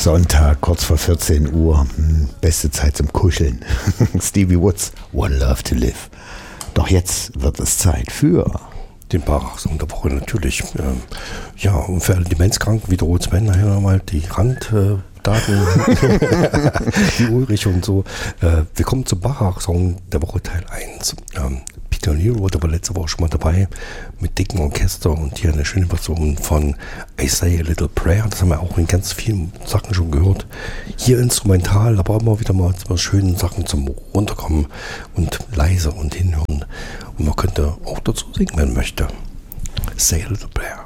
Sonntag, kurz vor 14 Uhr. Beste Zeit zum Kuscheln. Stevie Woods, One Love to Live. Doch jetzt wird es Zeit für den Bach-Song der Woche natürlich. Ja, und für alle Demenzkranken wiederholt Sven nachher nochmal die Randdaten, die Ulrich und so. Wir kommen zum Bach-Song der Woche Teil 1. Peter O'Neill wurde aber letzte Woche schon mal dabei mit dicken Orchester und hier eine schöne Version von I Say a Little Prayer. Das haben wir auch in ganz vielen Sachen schon gehört. Hier instrumental, aber immer wieder mal schöne Sachen zum Runterkommen und leise und hinhören. Und man könnte auch dazu singen, wenn man möchte. Say a Little Prayer.